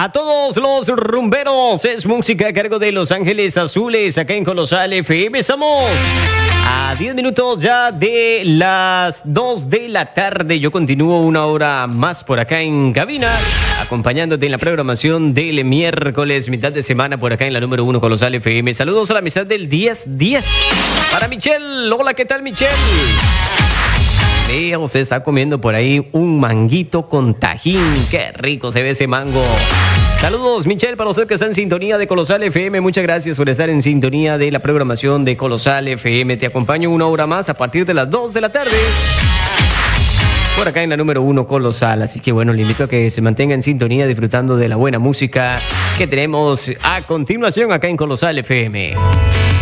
A todos los rumberos, es música a cargo de Los Ángeles Azules, acá en Colosal FM. Estamos a 10 minutos ya de las 2 de la tarde. Yo continúo una hora más por acá en cabina, acompañándote en la programación del miércoles, mitad de semana, por acá en la número 1 Colosal FM. Saludos a la amistad del 10-10. Para Michelle. Hola, ¿qué tal, Michelle? Veo, se está comiendo por ahí un manguito con tajín. Qué rico se ve ese mango. Saludos, Michelle, para usted que está en sintonía de Colosal FM. Muchas gracias por estar en sintonía de la programación de Colosal FM. Te acompaño una hora más a partir de las 2 de la tarde. Por acá en la número 1 Colosal. Así que bueno, le invito a que se mantenga en sintonía disfrutando de la buena música que tenemos a continuación acá en Colosal FM.